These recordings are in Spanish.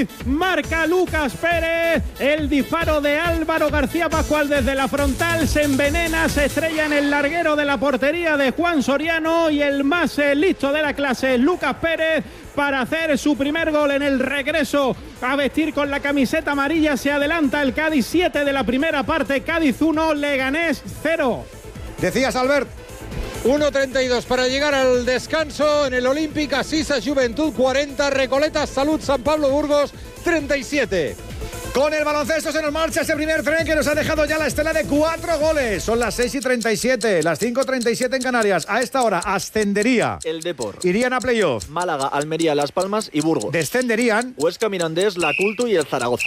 Cádiz. Marca Lucas Pérez. El disparo de Álvaro García Pascual desde la frontal se envenena, se estrella en el larguero de la portería de Juan Soriano, y el más listo de la clase, Lucas Pérez, para hacer su primer gol en el regreso a vestir con la camiseta amarilla. Se adelanta el Cádiz, 7 de la primera parte, Cádiz 1, Leganés 0. Decías, Albert. 1:32 para llegar al descanso en el Olímpic. Asisa Juventud 40, Recoletas Salud San Pablo Burgos 37. Con el baloncesto se nos marcha ese primer tren que nos ha dejado ya la estela de 4 goles. Son las 6:37, las 5:37 en Canarias. A esta hora ascendería el Depor. Irían a playoff Málaga, Almería, Las Palmas y Burgos. Descenderían Huesca, Mirandés, La Cultu y el Zaragoza.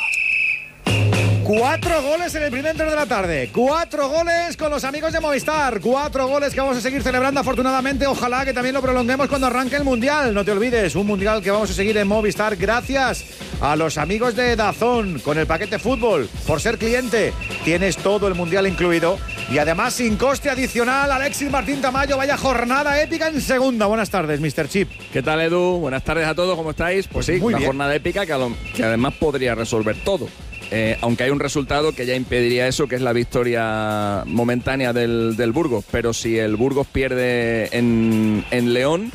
4 goles en el primer tren de la tarde. 4 goles con los amigos de Movistar. 4 goles que vamos a seguir celebrando afortunadamente. Ojalá que también lo prolonguemos cuando arranque el Mundial. No te olvides, un Mundial que vamos a seguir en Movistar gracias a los amigos de DAZN con el paquete fútbol. Por ser cliente tienes todo el Mundial incluido y además sin coste adicional. Alexis Martín Tamayo, vaya jornada épica en segunda. Buenas tardes, Mr. Chip. ¿Qué tal, Edu? Buenas tardes a todos, ¿cómo estáis? Pues sí, una jornada épica que además podría resolver todo. Aunque hay un resultado que ya impediría eso, que es la victoria momentánea del Burgos. Pero si el Burgos pierde en León,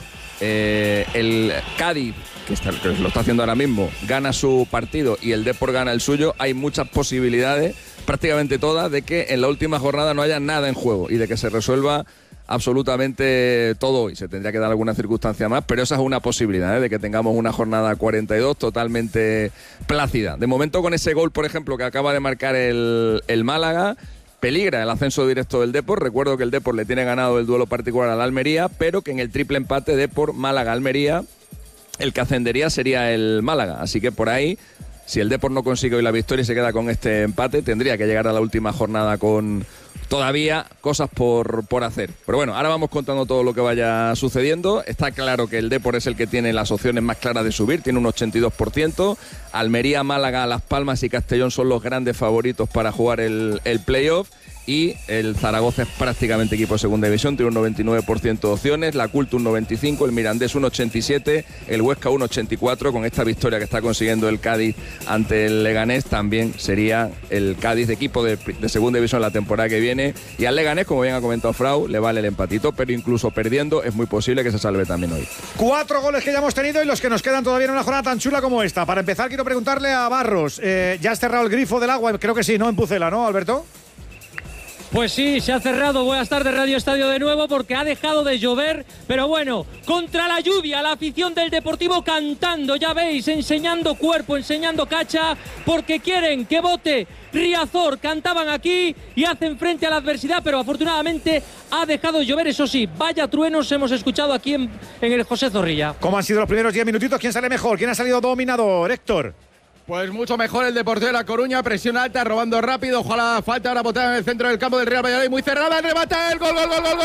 el Cádiz, que lo está haciendo ahora mismo, gana su partido y el Depor gana el suyo, hay muchas posibilidades, prácticamente todas, de que en la última jornada no haya nada en juego y de que se resuelva absolutamente todo hoy. Se tendría que dar alguna circunstancia más, pero esa es una posibilidad, de que tengamos una jornada 42 totalmente plácida. De momento, con ese gol, por ejemplo, que acaba de marcar el Málaga, peligra el ascenso directo del Depor. Recuerdo que el Depor le tiene ganado el duelo particular al Almería, pero que en el triple empate Depor, Málaga, Almería, el que ascendería sería el Málaga. Así que por ahí, si el Depor no consigue hoy la victoria y se queda con este empate, tendría que llegar a la última jornada con todavía cosas por hacer. Pero bueno, ahora vamos contando todo lo que vaya sucediendo. Está claro que el Depor es el que tiene las opciones más claras de subir, tiene un 82%. Almería, Málaga, Las Palmas y Castellón son los grandes favoritos para jugar el playoff. Y el Zaragoza es prácticamente equipo de segunda división, tiene un 99% de opciones, la Cultu un 95%, el Mirandés un 87%, el Huesca un 84%. Con esta victoria que está consiguiendo el Cádiz ante el Leganés, también sería el Cádiz de equipo de segunda división la temporada que viene. Y al Leganés, como bien ha comentado Frau, le vale el empatito, pero incluso perdiendo es muy posible que se salve también hoy. 4 goles que ya hemos tenido y los que nos quedan todavía en una jornada tan chula como esta. Para empezar, quiero preguntarle a Barros, ¿ya has cerrado el grifo del agua? Creo que sí, ¿no? En Pucela, ¿no, Alberto? Pues sí, se ha cerrado. Buenas tardes, Radio Estadio de nuevo, porque ha dejado de llover. Pero bueno, contra la lluvia, la afición del Deportivo cantando, ya veis, enseñando cuerpo, enseñando cacha, porque quieren que vote Riazor. Cantaban aquí y hacen frente a la adversidad, pero afortunadamente ha dejado de llover. Eso sí, vaya truenos hemos escuchado aquí en el José Zorrilla. ¿Cómo han sido los primeros 10 minutitos? ¿Quién sale mejor? ¿Quién ha salido dominador? Héctor. Pues mucho mejor el Deportivo de La Coruña, presión alta, robando rápido. Ojalá falta ahora botar en el centro del campo del Real Valladolid, muy cerrada, el remate, el gol, gol, gol, gol.